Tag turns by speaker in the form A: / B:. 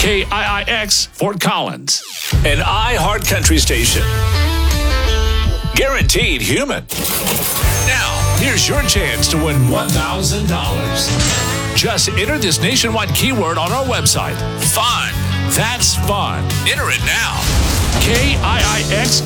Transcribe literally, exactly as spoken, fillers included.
A: K I I X Fort Collins.
B: An iHeart Country station. Guaranteed human. Now, here's your chance to win one thousand dollars. Just enter this nationwide keyword on our website. Fun. That's fun. Enter it now.
A: K I I X